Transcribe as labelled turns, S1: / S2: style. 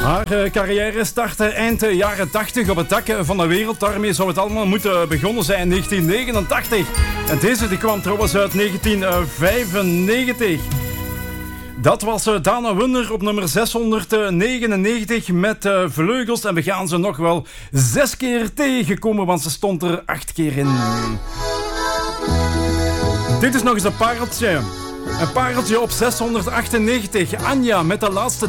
S1: Haar carrière startte eind jaren 80 op het dak van de wereld. Daarmee zou het allemaal moeten begonnen zijn in 1989. En deze die kwam trouwens uit 1995. Dat was Dana Wunner op nummer 699 met Vleugels. En we gaan ze nog wel 6 keer tegenkomen, want ze stond er 8 keer in. Dit is nog eens een pareltje. Een pareltje op 698. Anja met de laatste